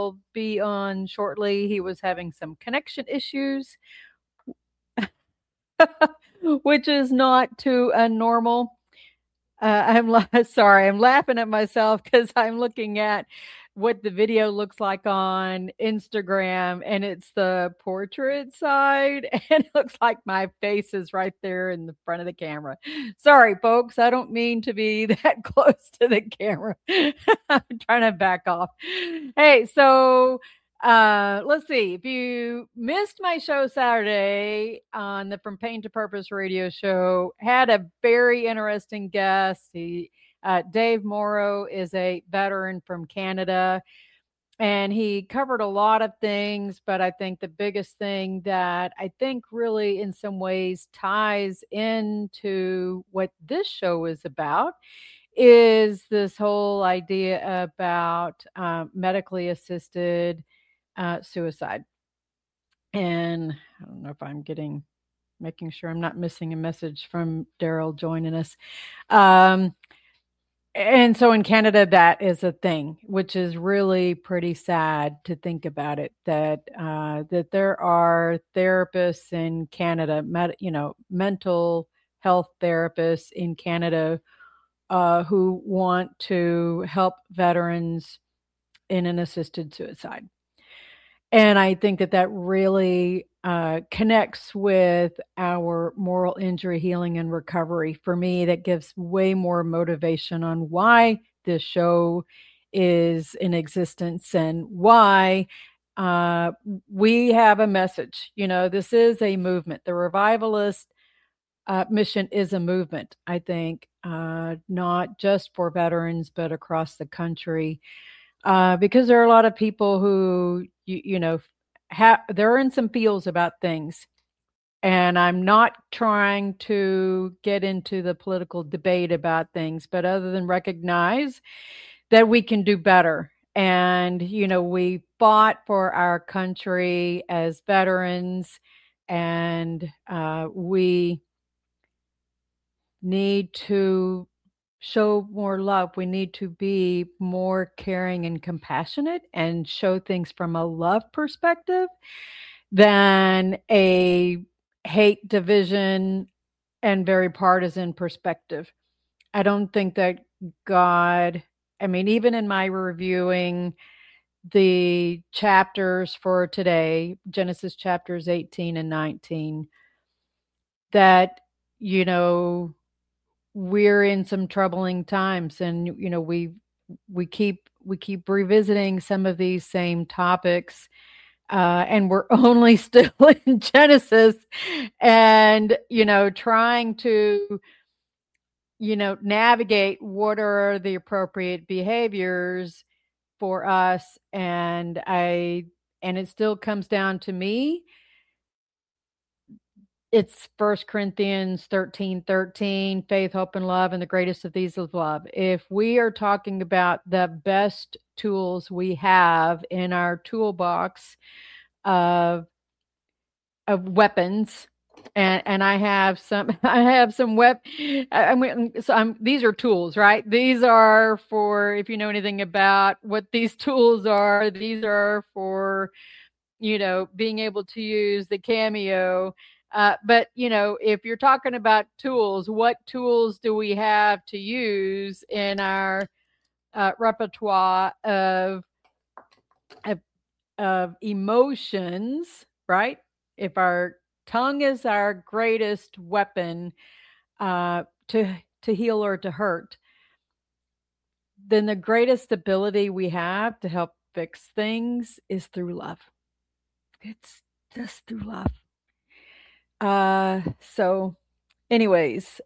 will be on shortly. He was having some connection issues, which is not too normal. Sorry, I'm laughing at myself because I'm looking at what the video looks like on Instagram, and it's the portrait side, and it looks like my face is right there in the front of the camera. Sorry, folks, I don't mean to be that close to the camera. I'm trying to back off. Hey, so let's see. If you missed my show Saturday on the From Pain to Purpose radio show, had a very interesting guest. Dave Morrow is a veteran from Canada, and he covered a lot of things, but I think the biggest thing that I think really in some ways ties into what this show is about is this whole idea about medically assisted suicide. And I don't know if I'm making sure I'm not missing a message from Daryl joining us. And so in Canada, that is a thing, which is really pretty sad to think about it, that there are therapists in Canada, mental health therapists in Canada who want to help veterans in an assisted suicide. And I think that really connects with our moral injury healing and recovery. For me, that gives way more motivation on why this show is in existence and why we have a message. This is a movement. The Revivalist mission is a movement, I think, not just for veterans, but across the country. Because there are a lot of people who, they're in some feels about things. And I'm not trying to get into the political debate about things, but other than recognize that we can do better. And, we fought for our country as veterans, and we need to show more love. We need to be more caring and compassionate and show things from a love perspective than a hate, division, and very partisan perspective. I don't think that God, even in my reviewing the chapters for today, Genesis chapters 18 and 19, that, we're in some troubling times, and we keep revisiting some of these same topics, and we're only still in Genesis, and trying to navigate what are the appropriate behaviors for us, and it still comes down to me. It's 1 Corinthians 13:13, faith, hope, and love, and the greatest of these is love. If we are talking about the best tools we have in our toolbox of weapons, and I have some these are tools, right? These are for, if you know anything about what these tools are, these are for, being able to use the Cameo. But, if you're talking about tools, what tools do we have to use in our repertoire of emotions, right? If our tongue is our greatest weapon to heal or to hurt, then the greatest ability we have to help fix things is through love. It's just through love. So anyways,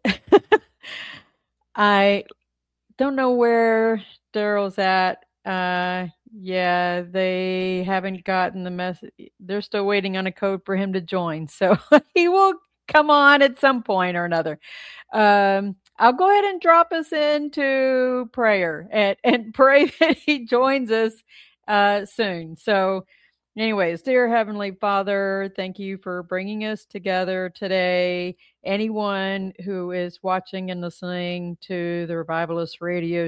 I don't know where Daryl's at. Yeah, they haven't gotten the message. They're still waiting on a code for him to join. So he will come on at some point or another. I'll go ahead and drop us into prayer and pray that he joins us soon. So anyways, dear Heavenly Father, thank you for bringing us together today. Anyone who is watching and listening to the Revivalist Radio